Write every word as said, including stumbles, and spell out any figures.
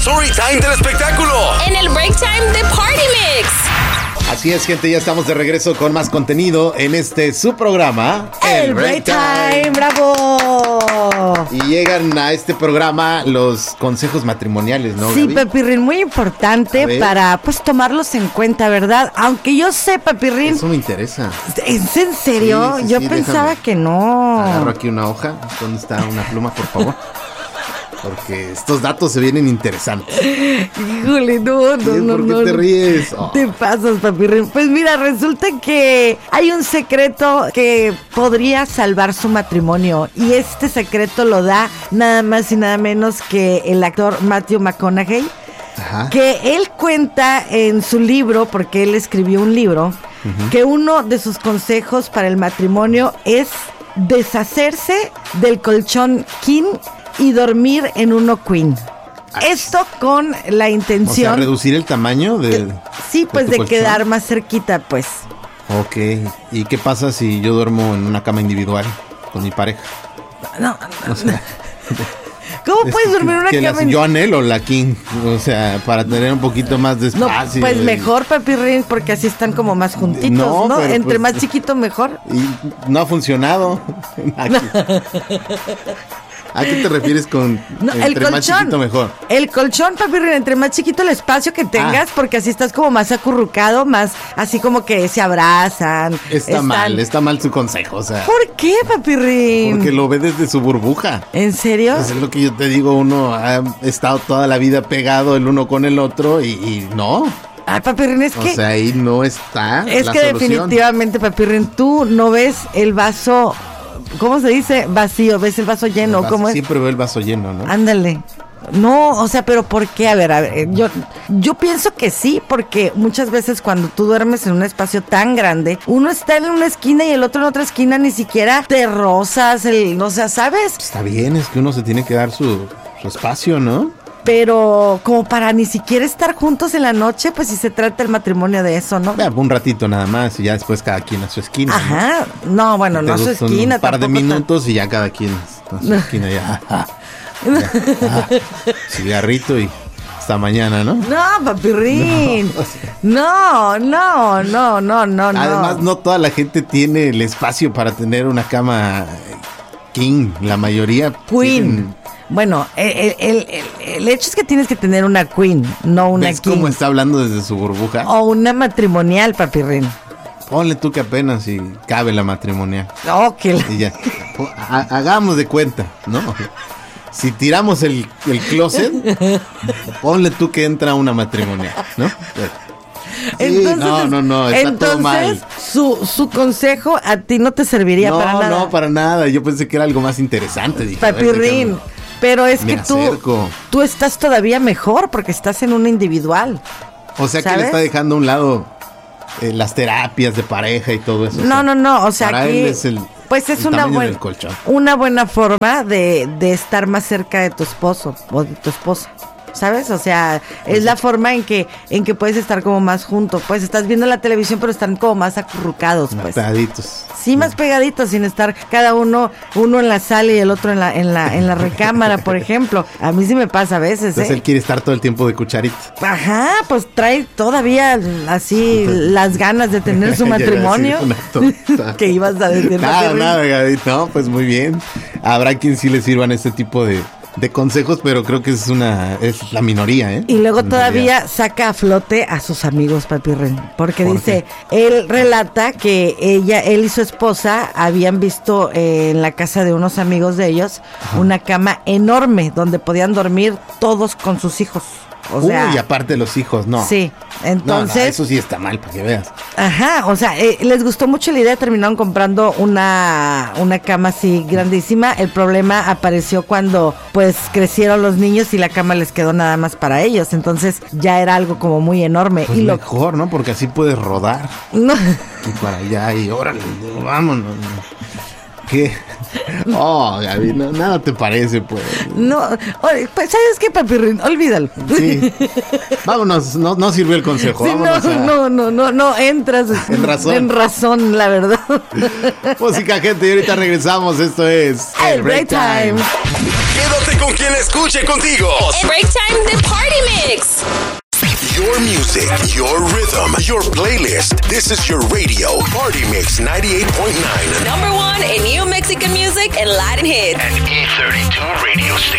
story time del espectáculo. En el break time de Party Mix. Así es, gente, ya estamos de regreso con más contenido en este su programa, El, el Break Time. Time. ¡Bravo! Y llegan a este programa los consejos matrimoniales, ¿no, Sí, Gaby? Pepirrín, muy importante para, pues, tomarlos en cuenta, ¿verdad? Aunque yo sé, Pepirrín... Eso me interesa. ¿Es en serio? Sí, sí, yo sí, pensaba déjame. que no. Agarro aquí una hoja. ¿Dónde está una pluma, por favor? Porque estos datos se vienen interesantes. Híjole, no, no, no. ¿Por qué no, te ríes? Oh. Te pasas, Papirrín. Pues mira, resulta que hay un secreto que podría salvar su matrimonio. Y este secreto lo da nada más y nada menos que el actor Matthew McConaughey. Ajá. Que él cuenta en su libro, porque él escribió un libro, uh-huh. que uno de sus consejos para el matrimonio es deshacerse del colchón king y dormir en uno queen. Ay. Esto con la intención... O sea, reducir el tamaño de... de sí, pues de, de quedar más cerquita, pues. Ok. ¿Y qué pasa si yo duermo en una cama individual con mi pareja? No, no, o sea, ¿cómo puedes dormir en una cama? La, yo anhelo la king, o sea, para tener un poquito más de espacio. No, pues mejor, Papirrín, porque así están como más juntitos, ¿no? ¿no? Entre pues, más chiquito, mejor. Y no ha funcionado. ¿A qué te refieres con no, entre el colchón, más chiquito mejor? El colchón, Papirrín, entre más chiquito el espacio que tengas, ah. porque así estás como más acurrucado, más así como que se abrazan. Está están... mal, está mal su consejo, o sea. ¿Por qué, Papirrín? Porque lo ve desde su burbuja. ¿En serio? Pues es lo que yo te digo, uno ha estado toda la vida pegado el uno con el otro y, y no. Ay, Papirrín, es que... O sea, ahí no está Es la que solución. Definitivamente, Papirrín, tú no ves el vaso... ¿Cómo se dice? Vacío, ves el vaso lleno, el vaso, ¿cómo es? Siempre veo el vaso lleno, ¿no? Ándale. No, o sea, pero ¿por qué? A ver, a ver, yo, yo pienso que sí, porque muchas veces cuando tú duermes en un espacio tan grande, uno está en una esquina y el otro en otra esquina, ni siquiera te rozas, el, o sea, ¿sabes? Está bien, es que uno se tiene que dar su, su espacio, ¿no? Pero como para ni siquiera estar juntos en la noche, pues si se trata el matrimonio de eso, ¿no? Ya, un ratito nada más y ya después cada quien a su esquina. Ajá, no, no bueno, no a su esquina. Un par de minutos tan... y ya cada quien a su no. esquina ya. Ah, ya ah, cigarrito y hasta mañana, ¿no? No, Papirrín. No, no, no, no, no, no. Además, no toda la gente tiene el espacio para tener una cama king. La mayoría Queen. Tienen... Bueno, el, el, el, el hecho es que tienes que tener una queen, no una ¿Ves king. cómo está hablando desde su burbuja? O una matrimonial, Papirrín. Ponle tú que apenas si cabe la matrimonial. Oh, que la... Y ya. Hagamos de cuenta, ¿no? Si tiramos el, el closet, ponle tú que entra una matrimonial, ¿no? Sí, entonces, no, no, no, está entonces, todo mal. Su, su consejo a ti no te serviría no, para nada. No, no, para nada. Yo pensé que era algo más interesante. Dije, Papirrín, ver, pero es que tú, acerco. tú estás todavía mejor porque estás en una individual. O sea, ¿sabes? Que le está dejando a un lado eh, las terapias de pareja y todo eso. No, o sea, no, no. O sea, para aquí, él es el, pues es el una, buen, una buena forma de, de estar más cerca de tu esposo o de tu esposa. ¿Sabes? O sea, es la forma en que en que puedes estar como más juntos. Pues estás viendo la televisión, pero están como más acurrucados, más pues. Pegaditos. Sí, más pegaditos, sin estar cada uno uno en la sala y el otro en la en la en la recámara, por ejemplo. A mí sí me pasa a veces, Entonces ¿eh? él quiere estar todo el tiempo de cucharita. Ajá, pues trae todavía así Entonces, las ganas de tener su matrimonio. ¿Qué ibas a decir? Nada, nada, Gaby. No, pues muy bien. Habrá quien sí le sirvan este tipo de de consejos, pero creo que es una es la minoría, ¿eh? Y luego en todavía realidad. saca a flote a sus amigos, Papirrín, porque ¿Por dice, qué? él relata que ella, él y su esposa habían visto eh, en la casa de unos amigos de ellos Ajá. una cama enorme donde podían dormir todos con sus hijos. O sea, Uy, aparte de los hijos, no. Sí, entonces... No, no, eso sí está mal, para que veas. Ajá, o sea, eh, les gustó mucho la idea, terminaron comprando una, una cama así grandísima. El problema apareció cuando, pues, crecieron los niños y la cama les quedó nada más para ellos. Entonces, ya era algo como muy enorme. Pues y lo... mejor, ¿no? Porque así puedes rodar. No. Y para allá, y órale, vámonos. ¿Qué? Oh, Gaby, no, nada te parece, pues. No, oye, pues, ¿sabes qué, Papirrín? Olvídalo. Sí. Vámonos, no, no sirvió el consejo. Sí, Vámonos no, a... no, no, no, no, entras en razón. En razón, la verdad. Música, gente, y ahorita regresamos. Esto es El Break Time. Quédate con quien escuche contigo. El Break Time de Party music, your rhythm, your playlist. This is your radio, Party Mix ninety-eight point nine. Number one in new Mexican music and Latin hits. And E thirty-two radio station.